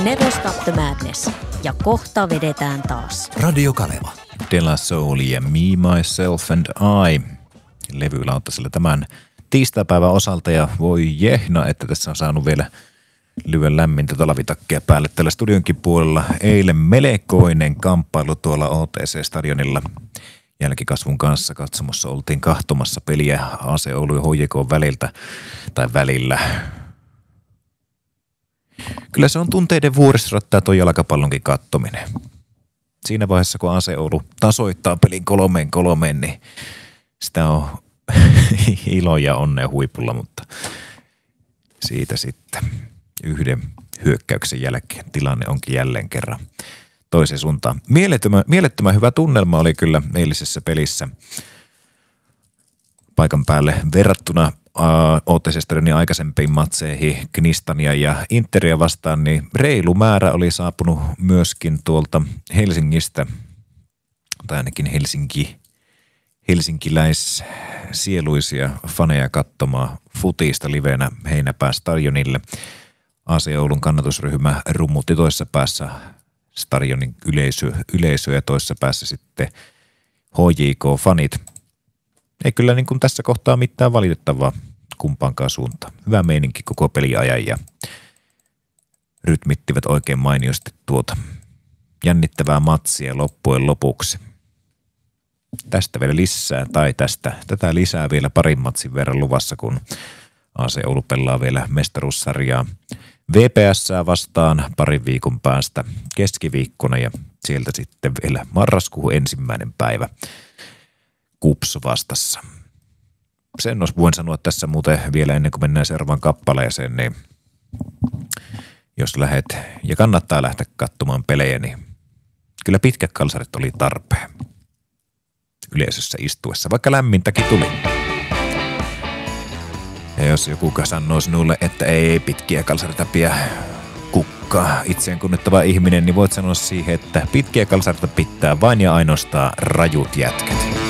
Never Stop the Madness. Ja kohta vedetään taas. Radio Kaleva. De La Soul ja Me, Myself and I levylautasella tämän tiistaipäivän osalta. Ja voi jehna, että tässä on saanut vielä lyön lämmintä talvitakkia päälle tällä studionkin puolella. Eilen melkoinen kamppailu tuolla OTC-stadionilla. Jälkikasvun kanssa katsomossa oltiin kahtomassa peliä AC Oulu ja HJK välillä. Kyllä se on tunteiden vuoristorattaa tuo jalkapallonkin kattominen. Siinä vaiheessa, kun AC Oulu tasoittaa pelin 3-3, niin sitä on ilo ja onnea huipulla, mutta siitä sitten yhden hyökkäyksen jälkeen tilanne onkin jälleen kerran toiseen suuntaan. Mielettömän hyvä tunnelma oli kyllä eilisessä pelissä paikan päälle verrattuna OTC-stadionin aikaisempiin matseihin Knistania ja Interia vastaan, niin reilu määrä oli saapunut myöskin tuolta Helsingistä, tai ainakin helsinkiläissieluisia faneja katsomaan futista livenä Heinäpää stadionille. AC Oulun kannatusryhmä rummutti toisessa päässä stadionin yleisö ja toisessa päässä sitten HJK-fanit. Ei kyllä niin kuin tässä kohtaa mitään valitettavaa kumpaankaan suuntaan. Hyvä meininki koko peliajan ja rytmittivät oikein mainiosti tuota jännittävää matsia loppujen lopuksi. Tästä vielä lisää, tai tätä lisää vielä parin matsin verran luvassa, kun AC Oulu pelaa vielä mestaruussarjaa VPS:ää vastaan parin viikon päästä keskiviikkona ja sieltä sitten vielä marraskuun 1. päivä KuPS vastassa. Sen voin sanoa tässä muuten vielä ennen kuin mennään seuraavaan kappaleeseen, niin jos lähdet ja kannattaa lähteä katsomaan pelejä, niin kyllä pitkät kalsarit oli tarpeen yleisössä istuessa, vaikka lämmintäkin tuli. Ja jos joku sanoo sinulle, että ei pitkiä kalsareita pidä kukkaa itseään kunnittava ihminen, niin voit sanoa siihen, että pitkiä kalsareita pitää vain ja ainoastaan rajut jätkät.